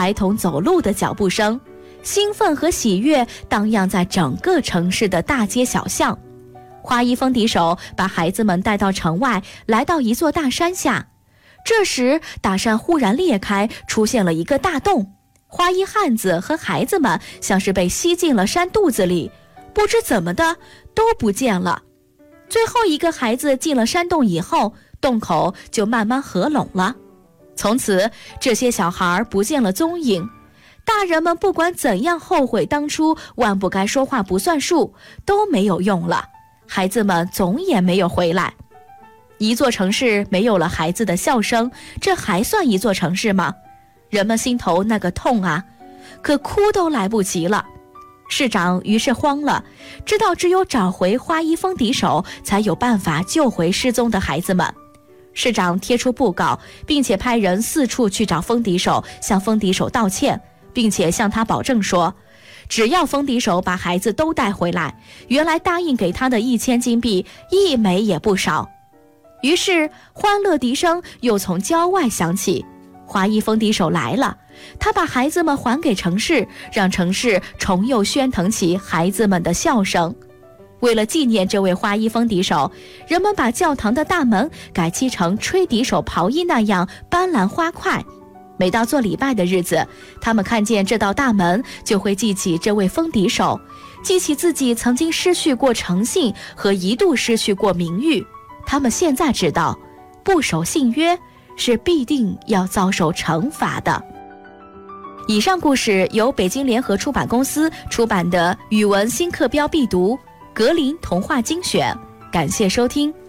孩童走路的脚步声，兴奋和喜悦荡漾在整个城市的大街小巷。花衣风笛手把孩子们带到城外，来到一座大山下。这时大山忽然裂开，出现了一个大洞，花衣汉子和孩子们像是被吸进了山肚子里，不知怎么的都不见了。最后一个孩子进了山洞以后，洞口就慢慢合拢了。从此这些小孩不见了踪影。大人们不管怎样后悔当初万不该说话不算数，都没有用了，孩子们总也没有回来。一座城市没有了孩子的笑声，这还算一座城市吗？人们心头那个痛啊，可哭都来不及了。市长于是慌了，知道只有找回花衣风笛手，才有办法救回失踪的孩子们。市长贴出布告，并且派人四处去找风笛手，向风笛手道歉，并且向他保证说，只要风笛手把孩子都带回来，原来答应给他的1000金币1枚也不少。于是欢乐笛声又从郊外响起，花衣风笛手来了，他把孩子们还给城市，让城市重又喧腾起孩子们的笑声。为了纪念这位花衣风笛手，人们把教堂的大门改漆成吹笛手袍衣那样斑斓花块。每到做礼拜的日子，他们看见这道大门，就会记起这位风笛手，记起自己曾经失去过诚信和一度失去过名誉。他们现在知道，不守信约是必定要遭受惩罚的。以上故事由北京联合出版公司出版的语文新课标必读《格林童话精选》，感谢收听。